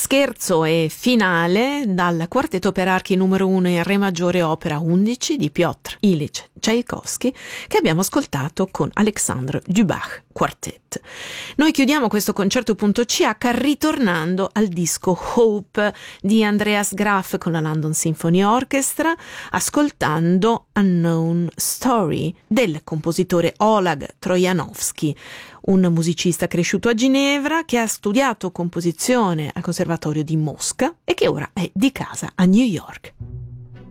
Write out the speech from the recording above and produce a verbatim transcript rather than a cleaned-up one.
Scherzo e finale dal quartetto per archi numero uno in re maggiore opera undici di Piotr Ilyich Tchaikovsky, che abbiamo ascoltato con Alexandre Dubach Quartet. Noi chiudiamo questo concerto punto C H ritornando al disco Hope di Andreas Graff con la London Symphony Orchestra, ascoltando Unknown Story del compositore Oleg Trojanovsky, un musicista cresciuto a Ginevra che ha studiato composizione al Conservatorio di Mosca e che ora è di casa a New York.